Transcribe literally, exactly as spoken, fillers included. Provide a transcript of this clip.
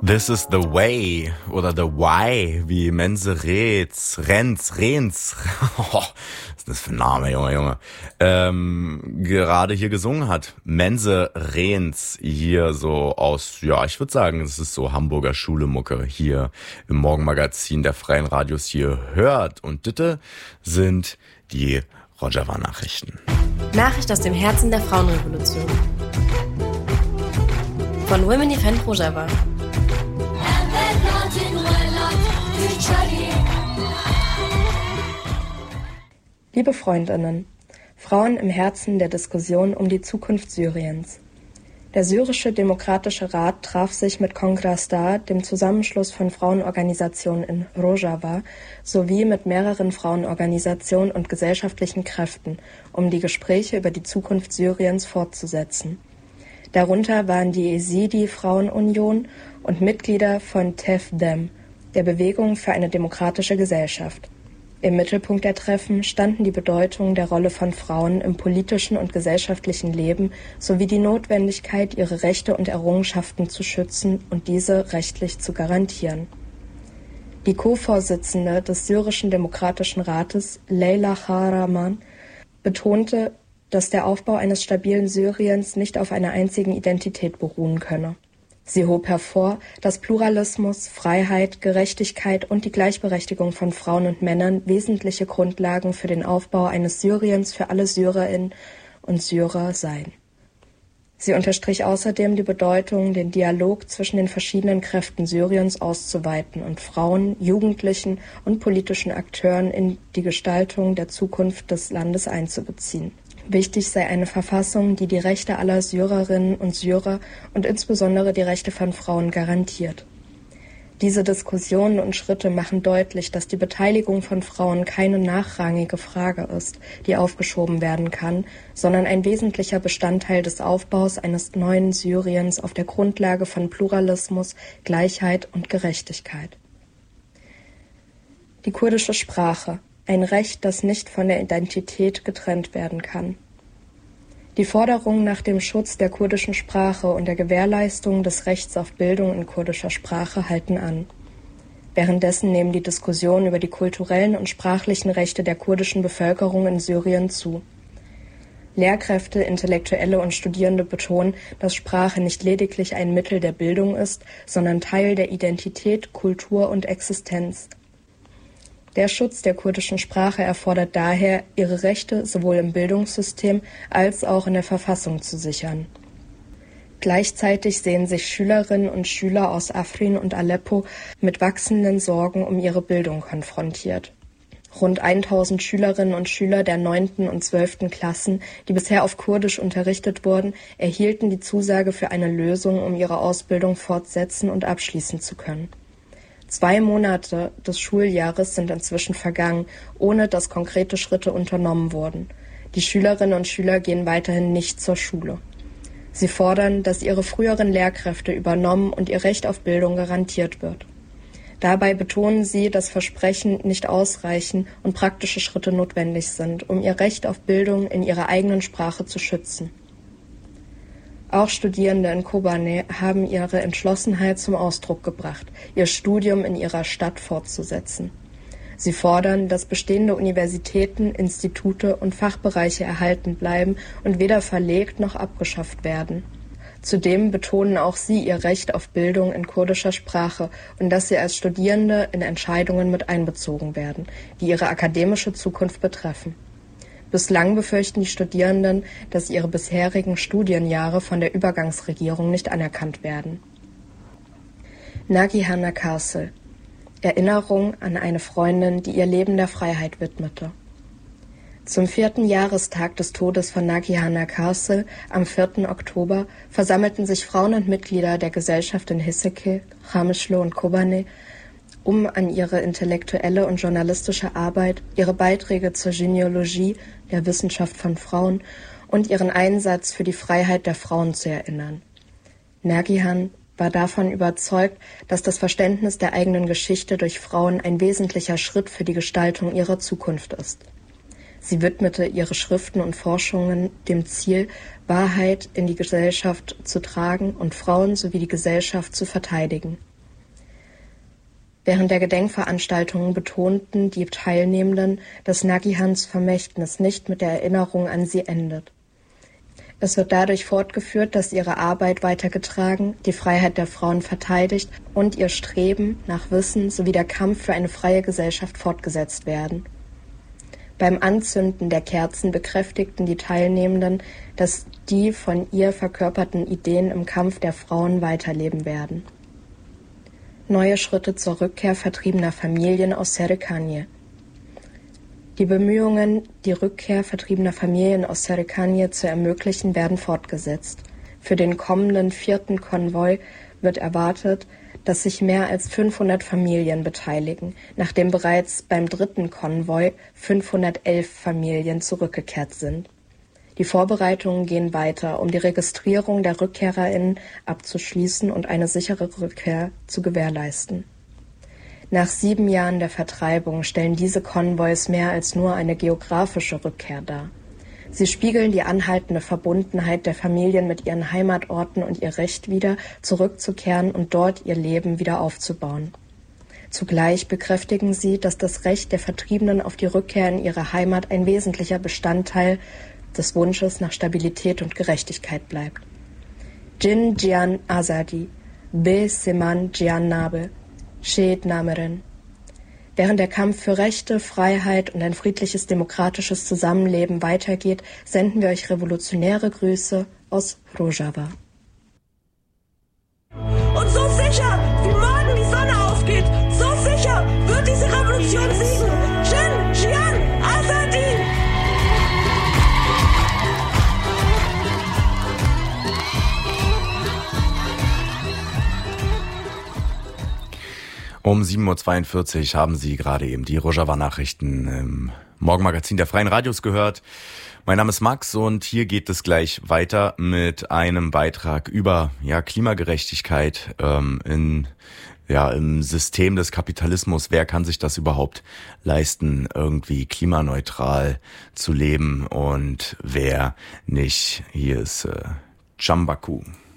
This is the way oder the why, wie Mense Reetz, Renz, Renz, was ist das für ein Name, Junge, Junge, ähm, gerade hier gesungen hat. Mense Reetz hier so aus, ja, ich würde sagen, es ist so Hamburger Schulemucke hier im Morgenmagazin der Freien Radios hier hört. Und ditte sind die Rojava-Nachrichten. Nachricht aus dem Herzen der Frauenrevolution. Von Women Defend Rojava. Liebe Freundinnen, Frauen im Herzen der Diskussion um die Zukunft Syriens. Der Syrische Demokratische Rat traf sich mit Kongrastar, dem Zusammenschluss von Frauenorganisationen in Rojava, sowie mit mehreren Frauenorganisationen und gesellschaftlichen Kräften, um die Gespräche über die Zukunft Syriens fortzusetzen. Darunter waren die Esidi-Frauenunion und Mitglieder von T E F D E M, der Bewegung für eine demokratische Gesellschaft. Im Mittelpunkt der Treffen standen die Bedeutung der Rolle von Frauen im politischen und gesellschaftlichen Leben sowie die Notwendigkeit, ihre Rechte und Errungenschaften zu schützen und diese rechtlich zu garantieren. Die Co-Vorsitzende des Syrischen Demokratischen Rates, Leyla Kharaman, betonte, dass der Aufbau eines stabilen Syriens nicht auf einer einzigen Identität beruhen könne. Sie hob hervor, dass Pluralismus, Freiheit, Gerechtigkeit und die Gleichberechtigung von Frauen und Männern wesentliche Grundlagen für den Aufbau eines Syriens für alle Syrerinnen und Syrer seien. Sie unterstrich außerdem die Bedeutung, den Dialog zwischen den verschiedenen Kräften Syriens auszuweiten und Frauen, Jugendlichen und politischen Akteuren in die Gestaltung der Zukunft des Landes einzubeziehen. Wichtig sei eine Verfassung, die die Rechte aller Syrerinnen und Syrer und insbesondere die Rechte von Frauen garantiert. Diese Diskussionen und Schritte machen deutlich, dass die Beteiligung von Frauen keine nachrangige Frage ist, die aufgeschoben werden kann, sondern ein wesentlicher Bestandteil des Aufbaus eines neuen Syriens auf der Grundlage von Pluralismus, Gleichheit und Gerechtigkeit. Die kurdische Sprache. Ein Recht, das nicht von der Identität getrennt werden kann. Die Forderungen nach dem Schutz der kurdischen Sprache und der Gewährleistung des Rechts auf Bildung in kurdischer Sprache halten an. Währenddessen nehmen die Diskussionen über die kulturellen und sprachlichen Rechte der kurdischen Bevölkerung in Syrien zu. Lehrkräfte, Intellektuelle und Studierende betonen, dass Sprache nicht lediglich ein Mittel der Bildung ist, sondern Teil der Identität, Kultur und Existenz. Der Schutz der kurdischen Sprache erfordert daher, ihre Rechte sowohl im Bildungssystem als auch in der Verfassung zu sichern. Gleichzeitig sehen sich Schülerinnen und Schüler aus Afrin und Aleppo mit wachsenden Sorgen um ihre Bildung konfrontiert. Rund tausend Schülerinnen und Schüler der neunten und zwölften Klassen, die bisher auf Kurdisch unterrichtet wurden, erhielten die Zusage für eine Lösung, um ihre Ausbildung fortsetzen und abschließen zu können. Zwei Monate des Schuljahres sind inzwischen vergangen, ohne dass konkrete Schritte unternommen wurden. Die Schülerinnen und Schüler gehen weiterhin nicht zur Schule. Sie fordern, dass ihre früheren Lehrkräfte übernommen und ihr Recht auf Bildung garantiert wird. Dabei betonen sie, dass Versprechen nicht ausreichen und praktische Schritte notwendig sind, um ihr Recht auf Bildung in ihrer eigenen Sprache zu schützen. Auch Studierende in Kobane haben ihre Entschlossenheit zum Ausdruck gebracht, ihr Studium in ihrer Stadt fortzusetzen. Sie fordern, dass bestehende Universitäten, Institute und Fachbereiche erhalten bleiben und weder verlegt noch abgeschafft werden. Zudem betonen auch sie ihr Recht auf Bildung in kurdischer Sprache und dass sie als Studierende in Entscheidungen mit einbezogen werden, die ihre akademische Zukunft betreffen. Bislang befürchten die Studierenden, dass ihre bisherigen Studienjahre von der Übergangsregierung nicht anerkannt werden. Nagihan Kassel. Erinnerung an eine Freundin, die ihr Leben der Freiheit widmete. Zum vierten Jahrestag des Todes von Nagihan Kassel am vierten Oktober versammelten sich Frauen und Mitglieder der Gesellschaft in Hiseke, Khamishlo und Kobane, um an ihre intellektuelle und journalistische Arbeit, ihre Beiträge zur Genealogie, der Wissenschaft von Frauen und ihren Einsatz für die Freiheit der Frauen zu erinnern. Nagihan war davon überzeugt, dass das Verständnis der eigenen Geschichte durch Frauen ein wesentlicher Schritt für die Gestaltung ihrer Zukunft ist. Sie widmete ihre Schriften und Forschungen dem Ziel, Wahrheit in die Gesellschaft zu tragen und Frauen sowie die Gesellschaft zu verteidigen. Während der Gedenkveranstaltungen betonten die Teilnehmenden, dass Nagihans Vermächtnis nicht mit der Erinnerung an sie endet. Es wird dadurch fortgeführt, dass ihre Arbeit weitergetragen, die Freiheit der Frauen verteidigt und ihr Streben nach Wissen sowie der Kampf für eine freie Gesellschaft fortgesetzt werden. Beim Anzünden der Kerzen bekräftigten die Teilnehmenden, dass die von ihr verkörperten Ideen im Kampf der Frauen weiterleben werden. Neue Schritte zur Rückkehr vertriebener Familien aus Serikanye. Die Bemühungen, die Rückkehr vertriebener Familien aus Serikanye zu ermöglichen, werden fortgesetzt. Für den kommenden vierten Konvoi wird erwartet, dass sich mehr als fünfhundert Familien beteiligen, nachdem bereits beim dritten Konvoi fünfhundertelf Familien zurückgekehrt sind. Die Vorbereitungen gehen weiter, um die Registrierung der RückkehrerInnen abzuschließen und eine sichere Rückkehr zu gewährleisten. Nach sieben Jahren der Vertreibung stellen diese Konvois mehr als nur eine geografische Rückkehr dar. Sie spiegeln die anhaltende Verbundenheit der Familien mit ihren Heimatorten und ihr Recht wider, zurückzukehren und dort ihr Leben wieder aufzubauen. Zugleich bekräftigen sie, dass das Recht der Vertriebenen auf die Rückkehr in ihre Heimat ein wesentlicher Bestandteil des Wunsches nach Stabilität und Gerechtigkeit bleibt. Jin Jian Azadi, Be Seman Jian Nabe, Shed Nameren. Während der Kampf für Rechte, Freiheit und ein friedliches, demokratisches Zusammenleben weitergeht, senden wir euch revolutionäre Grüße aus Rojava. Und so sicher, wie morgen die Sonne aufgeht, so sicher wird diese Revolution siegen. Jin Jian Azadi! Um sieben Uhr zweiundvierzig haben Sie gerade eben die Rojava-Nachrichten im Morgenmagazin der Freien Radios gehört. Mein Name ist Max und hier geht es gleich weiter mit einem Beitrag über ja Klimagerechtigkeit ähm, in ja im System des Kapitalismus. Wer kann sich das überhaupt leisten, irgendwie klimaneutral zu leben und wer nicht? Hier ist äh, Jambaku.